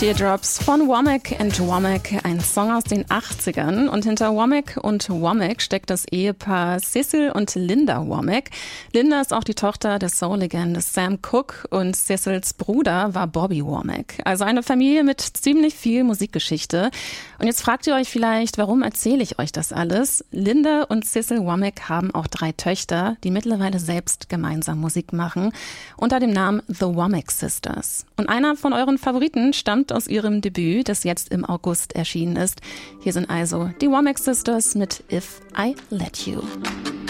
Teardrops von Womack and Womack, ein Song aus den 80ern. Und hinter Womack und Womack steckt das Ehepaar Cecil und Linda Womack. Linda ist auch die Tochter der Soul-Legende Sam Cooke und Cecils Bruder war Bobby Womack. Also eine Familie mit ziemlich viel Musikgeschichte. Und jetzt fragt ihr euch vielleicht, warum erzähle ich euch das alles? Linda und Cecil Womack haben auch 3 Töchter, die mittlerweile selbst gemeinsam Musik machen, unter dem Namen The Womack Sisters. Und einer von euren Favoriten stammt aus ihrem Debüt, das jetzt im August erschienen ist. Hier sind also die Womack Sisters mit If I Let You.